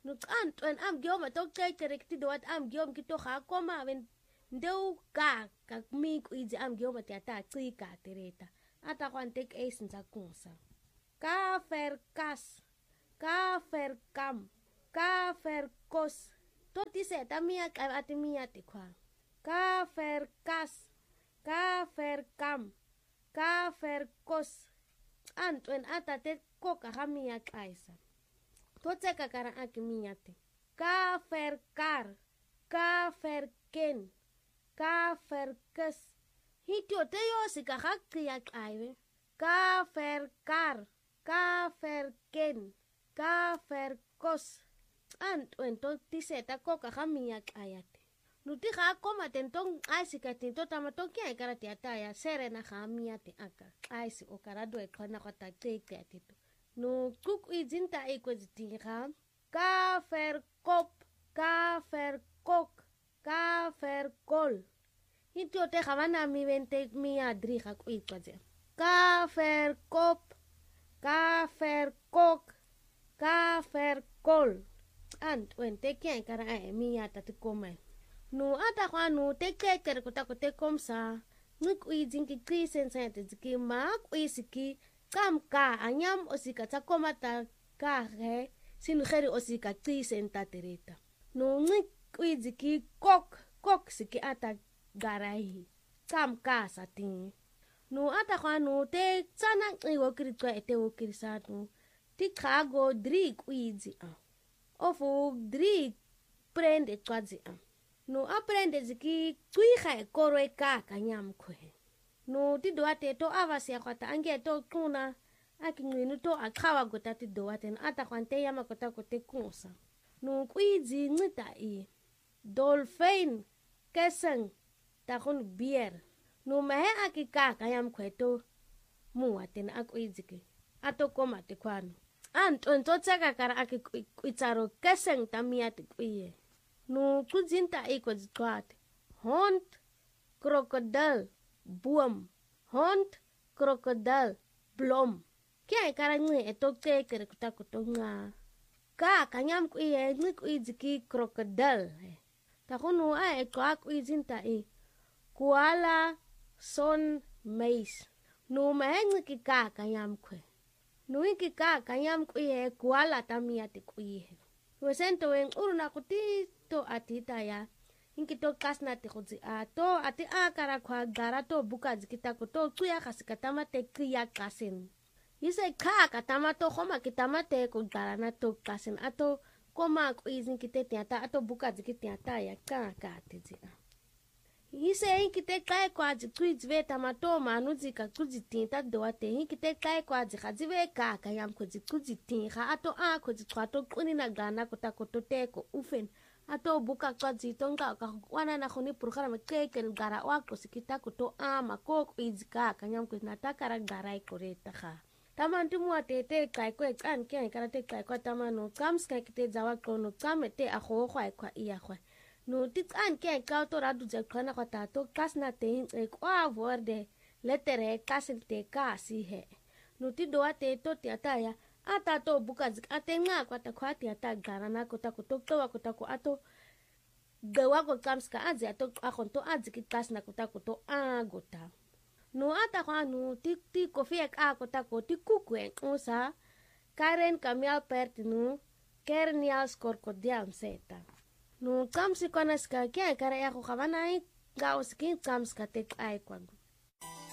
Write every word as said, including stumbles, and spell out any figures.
nu anto en am gioma to kekere kiti doat am giom kito ha koma wen ndeu ka ka mi kuizi am gioma te ata tsika tereta ata kwantek es nza kunsa ka fer kas ka fer kam ka fer kos to tise tamia ka atimia te kwa ka fer kas ka fer kam ka fer kos anto en ata te koka hamia kaisa to tseka kara akimia te ka fer kar ka fer ken ka fer kes hitio te yo sika hakkia kaiwe ka fer kar ka fer ken ka fer kos anto en to tise ta koka hamia kayate nuti ha koma tentong aisika tinto tamato kia kara te ataya serena hamia te aka aisi o karado e kona kota teke atito no kuk izinta iko zitinga ka fer kop ka fer kok ka fer kol hitio te havana mi vente mi adri ha kuikwaze ka fer kop ka fer kok ka fer kol ant wente kia kara e mi ata te koma no ata kwa no te kekere kota kote komsa nuk uizinki krisen sa te ziki mak uisiki kam ka anyam osika ta koma ta ka he sinu kheri osika krisen ta tereta no nuk uiziki kok kok siki ata garai kam ka satin no ata kwa no te tsana iwo kiritwa ete wo kirisatu ti kago drik uizi a ofu drik prende twazi a no aprende ziki kuiha e koro e ka kanyam kwe no ti doate to avasi akwata ange to kuna akinwinu to akawa gota ti doate na ata kwante yama kota kote kunsa no kuizi ngita i dolphin keseng takun bier no mehe akika kanyam kwe to muwate na akuizi ki ato koma te kwano anto nto tsaka kara akikuitsaro keseng tamia te kuiye no kuzinta iko zitwate hond krokodil boom hond krokodil blom kia kara ngi etokte kere kutakutonga ka kanyam kuiye ngi kuiziki krokodil takunu a eko akuizinta i koala son mais no mahengi kika kanyam kwe no iki ka kanyam kuiye koala tamia te kuiye wesento wen uruna kuti to atita ya inki to kasna te khotsi a to ati a kara kwa gara to buka zikita ko to kuya kasikatama te kriya kasin yise ka katama to khoma kitama te ko gara na to kasin ato koma ko izin kite tiata ato buka zikitiata ya ka ka tizi a yise inki te kai kwa zikrizve tamato manuzi ka kuzitinta doate inki te kai kwa zikhazive ka kayam ko zikuzitinga ato a ko zitwato kunina gana ko takoto te ko ufen ato buka kwa zitonga ka wana na khoni program keke gara wako sikita kuto ama ko izika kanyam ko natakara gara ikoreta kha tamantu muatete kai ko kan ke karate kai ko tamano kams kai kite zawa kono kamete akho khwa kwa iya khwa no titan ke ka to radu je khana ko tato kasna te e kwa vorde letere kasinte ka si he no ti do ate to ti ataya ata to buka zik atenga kwa ta khwati ata gara na ko ta ko to to ko ta ko ato gawa ko kamska azi ato akonto azi ki kasna ko ta ko to agota no ata kwa no ti ti ko fiek a ko ta ko ti kukwe osa karen kamial pertinu kernial skorkodiam seta no kamsi konaska ke kare ya ko khavanai gaus ki kamska tek ai kwa